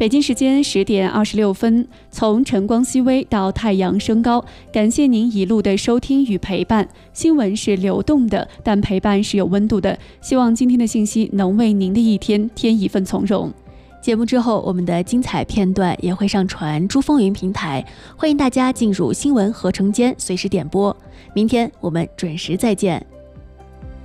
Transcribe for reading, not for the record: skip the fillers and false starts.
北京时间10点26分，从晨光熹微到太阳升高，感谢您一路的收听与陪伴。新闻是流动的，但陪伴是有温度的。希望今天的信息能为您的一天添一份从容。 节目之后，我们的精彩片段也会上传珠风云平台，欢迎大家进入新闻合成间随时点播。明天我们准时再见。